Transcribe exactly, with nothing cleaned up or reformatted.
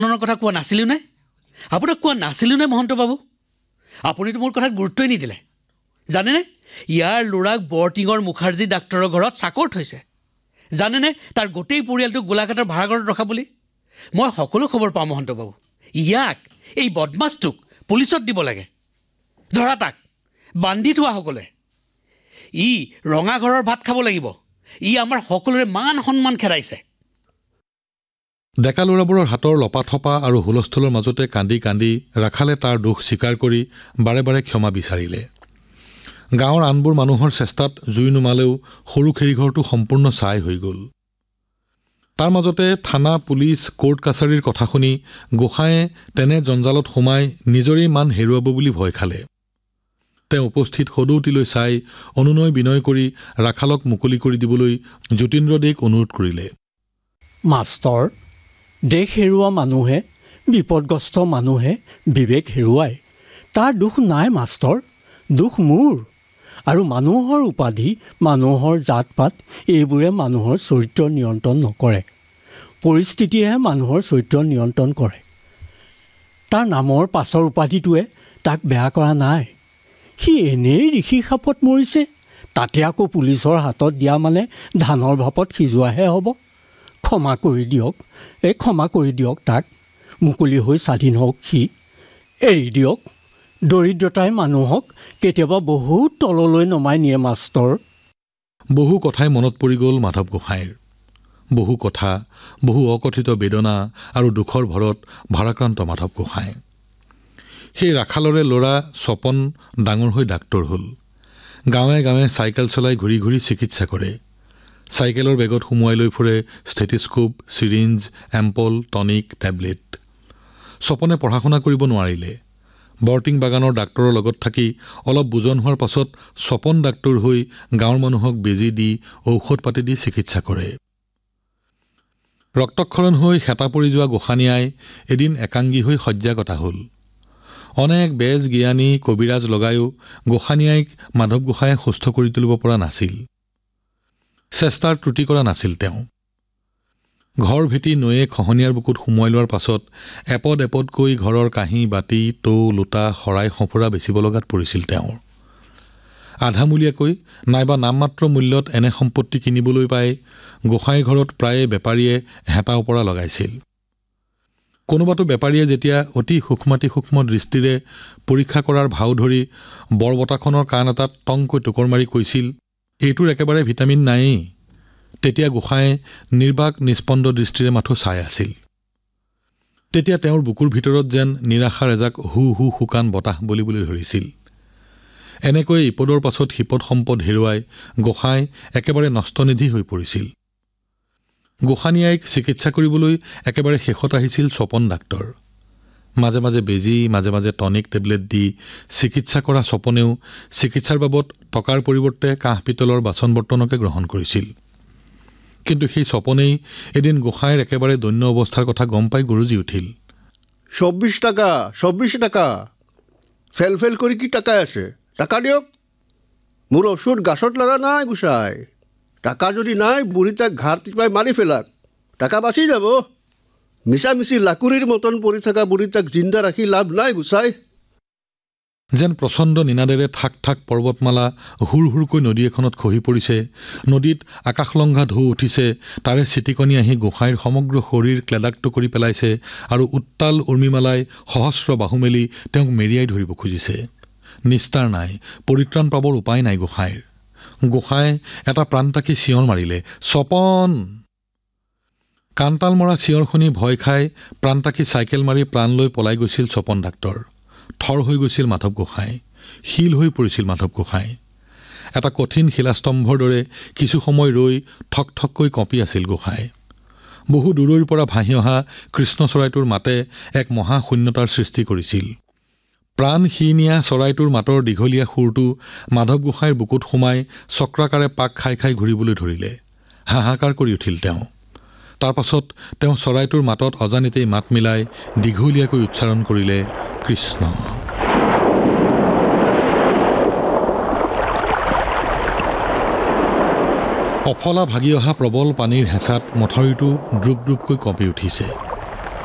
কথা কোৱা নাছিলো নে আপোনাক কোৱা নাছিলো নে মহন্ত বাবু আপুনিতো মোৰ কথাত গুৰুত্বই নিদিলে জানেনে ইয়াৰ ল'ৰাক বৰটিঙৰ মুখাৰ্জী ডাক্তৰৰ ঘৰত চাকৰ থৈছে জানেনে তাৰ গোটেই পৰিয়ালটো গোলাঘাটৰ ভাড়াঘৰত ৰখা বুলি মই সকলো খবৰ পাওঁ মহন্ত বাবু ইয়াক এই বদমাছটোক পুলিচত দিব লাগে ধৰা তাক বান্ধি থোৱা সকলে ই ৰঙা ঘৰৰ ভাত খাব লাগিব ই আমাৰ সকলোৰে মান সন্মান খেৰাইছে ডেকা ল'ৰাবোৰৰ হাতৰ লপাথপা আৰু হুলস্থুলৰ মাজতে কান্দি কান্দি ৰাখালে তাৰ দুখ স্বীকাৰ কৰি বাৰে বাৰে ক্ষমা বিচাৰিলে গাঁৱৰ আনবোৰ মানুহৰ চেষ্টাত জুই নুমালেও সৰু খেৰীঘৰটো সম্পূৰ্ণ ছাই হৈ গ'ল তাৰ মাজতে থানা পুলিচ কোৰ্ট কাছাৰীৰ কথা শুনি গোসাঁয়ে তেনে জঞ্জালত সোমাই নিজৰেই মান হেৰুৱাব বুলি ভয় খালে তেওঁ উপস্থিত সদৌতিলৈ চাই অনুনয় বিনয় কৰি ৰাখালক মুকলি কৰি দিবলৈ জ্যোতিন্দ্ৰদেক অনুৰোধ কৰিলে মাষ্টৰ দেশ হেৰুৱা মানুহে বিপদগ্ৰস্ত মানুহে বিবেক হেৰুৱায় তাৰ দুখ নাই মাষ্টৰ দুখ মোৰ আৰু মানুহৰ উপাধি মানুহৰ জাত পাত এইবোৰে মানুহৰ চৰিত্ৰ নিয়ন্ত্ৰণ নকৰে পৰিস্থিতিয়েহে মানুহৰ চৰিত্ৰ নিয়ন্ত্ৰণ কৰে তাৰ নামৰ পাছৰ উপাধিটোৱে তাক বেয়া কৰা নাই সি এনেই ঋষি সাপত মৰিছে তাতে আকৌ পুলিচৰ হাতত দিয়া মানে ধানৰ ভাপত সিজোৱাহে হ'ব ক্ষমা কৰি দিয়ক এই ক্ষমা কৰি দিয়ক তাক মুকলি হৈ স্বাধীন হওক সি এৰি দিয়ক দৰিদ্ৰতাই মানুহক কেতিয়াবা বহুত তললৈ নমাই নিয়ে মাষ্টৰ বহু কথাই মনত পৰি গ'ল মাধৱ গোসাঁইৰ বহু কথা বহু অকথিত বেদনা আৰু দুখৰ ভৰত ভাৰাক্ৰান্ত মাধৱ গোসাঁই সেই ৰাখালৰে ল'ৰা স্বপন ডাঙৰ হৈ ডাক্তৰ হ'ল গাঁৱে গাঁৱে চাইকেল চলাই ঘূৰি ঘূৰি চিকিৎসা কৰে চাইকেলৰ বেগত সুমুৱাই লৈ ফুৰে ষ্টেথিস্কোপ চিৰিঞ্জ এম্পল টনিক টেবলেট স্বপনে পঢ়া শুনা কৰিব নোৱাৰিলে বৰটিং বাগানৰ ডাক্তৰৰ লগত থাকি অলপ বুজন হোৱাৰ পাছত স্বপন ডাক্তৰ হৈ গাঁৱৰ মানুহক বেজী দি ঔষধ পাতি দি চিকিৎসা কৰে ৰক্তক্ষৰণ হৈ হেতা পৰি যোৱা গোসাঁনীয়াই এদিন একাংগী হৈ শয্যাগতা হ'ল অনেক বেজ জ্ঞানী কবিৰাজ লগায়ো গোসাঁনীয়াইক মাধৱ গোসাঁয়ে সুস্থ কৰি তুলিব পৰা নাছিল চেষ্টাৰ ত্ৰুটি কৰা নাছিল তেওঁ ঘৰ ভেটি নৈয়ে খহনীয়াৰ বুকুত সুমুৱাই লোৱাৰ পাছত এপদ এপদকৈ ঘৰৰ কাঁহী বাতি টৌ লোটা শৰাই সঁফুৰা বেচিব লগাত পৰিছিল তেওঁৰ আধামূলীয়াকৈ নাইবা নামমাত্ৰ মূল্যত এনে সম্পত্তি কিনিবলৈ পাই গোসাঁইৰ ঘৰত প্ৰায়ে বেপাৰীয়ে হেতা ওপৰা লগাইছিল কোনোবাটো বেপাৰীয়ে যেতিয়া অতি সূক্ষ্মাতি সূক্ষ্ম দৃষ্টিৰে পৰীক্ষা কৰাৰ ভাও ধৰি বৰবতাখনৰ কাণ এটাত টংকৈ টুকৰ মাৰি কৈছিল এইটোৰ একেবাৰে ভিটামিন নায়েই তেতিয়া গোসাঁয়ে নিৰ্বাক নিস্পন্দ দৃষ্টিৰে মাথো চাই আছিল তেতিয়া তেওঁৰ বুকুৰ ভিতৰত যেন নিৰাশাৰ এজাক হু হু শুকান বতাহ বলিবলৈ ধৰিছিল এনেকৈ ইপদৰ পাছত সিপদ সম্পদ হেৰুৱাই গোসাঁই একেবাৰে নষ্টনিধি হৈ পৰিছিল গোসাঁনীয়াইক চিকিৎসা কৰিবলৈ একেবাৰে শেষত আহিছিল স্বপন ডাক্তৰ মাজে মাজে বেজী মাজে মাজে টনিক টেবলেট দি চিকিৎসা কৰা স্বপনেও চিকিৎসাৰ বাবদ টকাৰ পৰিৱৰ্তে কাঁহ পিতলৰ বাচন বৰ্তনকে গ্ৰহণ কৰিছিল কিন্তু সেই স্বপনেই এদিন গোসাঁইৰ একেবাৰে দৈন্য অৱস্থাৰ কথা গম পাই গৰুজি উঠিল চৌব্বিছ টাকা চৌব্বিছ টাকা ফেল ফেল কৰি কি টাকা আছে টাকা দিয়ক মোৰ ওষুধ গাছত লগা নাই গোসাঁই টাকা যদি নাই বুঢ়ী তাক ঘাট টিপাই মাৰি ফেলাক টাকা বাচি যাব মিছামিছি লাকুৰিৰ মতন পৰি থকা বুঢ়ী তাক জিন্দা ৰাখি লাভ নাই গোসাঁই যেন প্ৰচণ্ড নিনাদেৰে ঠাক ঠাক পৰ্বতমালা হুৰ হুৰকৈ নদী এখনত খহি পৰিছে নদীত আকাশলংঘা ঢৌ উঠিছে তাৰে চিটিকনি আহি গোসাঁইৰ সমগ্ৰ শৰীৰ ক্লেদাক্ত কৰি পেলাইছে আৰু উত্তাল উৰ্মিমালাই সহস্ৰ বাহু মেলি তেওঁক মেৰিয়াই ধৰিব খুজিছে নিস্তাৰ নাই পৰিত্ৰাণ পাবৰ উপায় নাই গোসাঁইৰ গোসাঁয়ে এটা প্ৰাণতাকী চিঞৰ মাৰিলে স্বপন কাণতাল মৰা চিঞৰ শুনি ভয় খাই প্ৰাণতাকী চাইকেল মাৰি প্ৰাণ লৈ পলাই গৈছিল স্বপন ডাক্তৰ থৰ হৈ গৈছিল মাধৱ গোসাঁই শিল হৈ পৰিছিল মাধৱ গোসাঁই এটা কঠিন শিলাস্তম্ভৰ দৰে কিছু সময় ৰৈ ঠক ঠককৈ কঁপি আছিল গোসাঁই বহু দূৰৈৰ পৰা ভাহি অহা কৃষ্ণ চৰাইটোৰ মাতে এক মহাশূন্যতাৰ সৃষ্টি কৰিছিল প্ৰাণ হীনিয়া চৰাইটোৰ মাতৰ দীঘলীয়া সুৰটো মাধৱ গোসাঁইৰ বুকুত সোমাই চক্ৰাকাৰে পাক খাই খাই ঘূৰিবলৈ ধৰিলে হাহাকাৰ কৰি উঠিল তেওঁ তাৰ পাছত তেওঁ চৰাইটোৰ মাতত অজানিতেই মাত মিলাই দীঘলীয়াকৈ উচ্চাৰণ কৰিলে কৃষ্ণ অফলা ভাগি অহা প্ৰবল পানীৰ হেঁচাত মথাউৰিটো দ্ৰুপ দ্ৰুপকৈ কঁপি উঠিছে